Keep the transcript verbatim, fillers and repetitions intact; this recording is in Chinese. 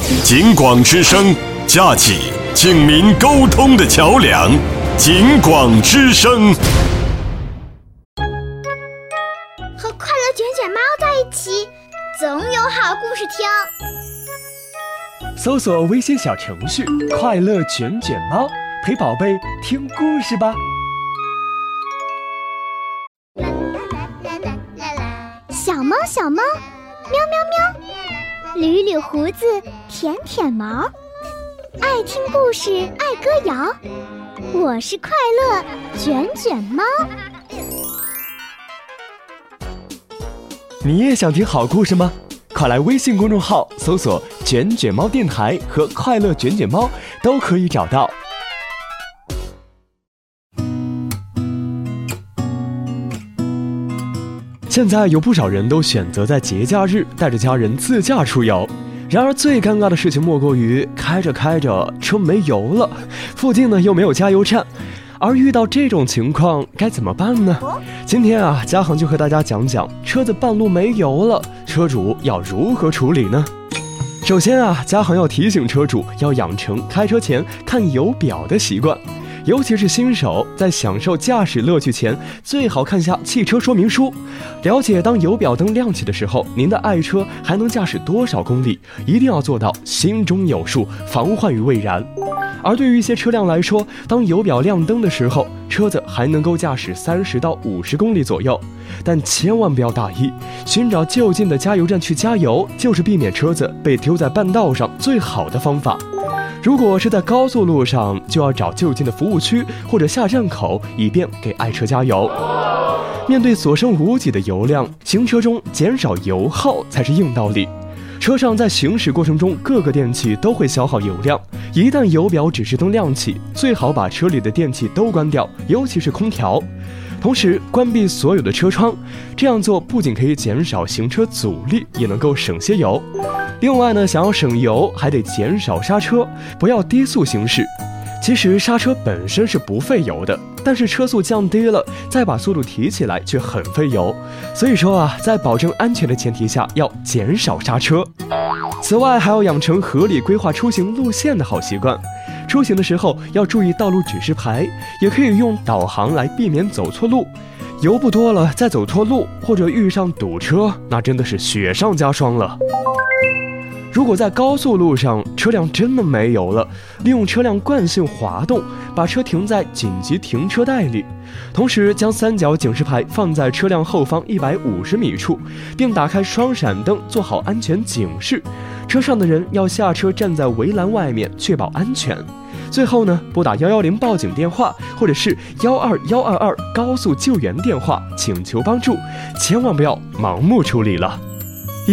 警广之声，架起警民沟通的桥梁。警广之声， 和快乐卷卷猫在一起，总有好故事听。 搜索微信小程序“快乐卷卷猫”，陪宝贝听故事吧。 小猫小猫，喵喵喵，捋捋胡子，舔舔毛，爱听故事，爱歌谣。我是快乐卷卷猫。 你也想听好故事吗？快来微信公众号搜索“卷卷猫电台”和“快乐卷卷猫”，都可以找到。现在有不少人都选择在节假日带着家人自驾出游，然而最尴尬的事情莫过于开着开着车没油了，附近呢又没有加油站，而遇到这种情况该怎么办呢？今天啊，嘉航就和大家讲讲车子半路没油了，车主要如何处理呢？首先啊，嘉航要提醒车主要养成开车前看油表的习惯。尤其是新手，在享受驾驶乐趣前，最好看下汽车说明书，了解当油表灯亮起的时候，您的爱车还能驾驶多少公里，一定要做到心中有数，防患于未然。而对于一些车辆来说，当油表亮灯的时候，车子还能够驾驶三十到五十公里左右，但千万不要大意，寻找就近的加油站去加油，就是避免车子被丢在半道上最好的方法。如果是在高速路上，就要找就近的服务区或者下站口，以便给爱车加油。面对所剩无几的油量，行车中减少油耗才是硬道理。车上在行驶过程中，各个电器都会消耗油量，一旦油表指示灯亮起，最好把车里的电器都关掉，尤其是空调。同时关闭所有的车窗，这样做不仅可以减少行车阻力，也能够省些油。另外呢，想要省油，还得减少刹车，不要低速行驶。其实刹车本身是不费油的，但是车速降低了，再把速度提起来却很费油。所以说啊，在保证安全的前提下，要减少刹车。此外，还要养成合理规划出行路线的好习惯。出行的时候要注意道路指示牌，也可以用导航来避免走错路。油不多了，再走错路或者遇上堵车，那真的是雪上加霜了。如果在高速路上车辆真的没油了，利用车辆惯性滑动，把车停在紧急停车带里，同时将三角警示牌放在车辆后方一百五十米处，并打开双闪灯做好安全警示。车上的人要下车站在围栏外面，确保安全。最后呢，拨打一一零报警电话，或者是一二一二二高速救援电话，请求帮助，千万不要盲目处理了。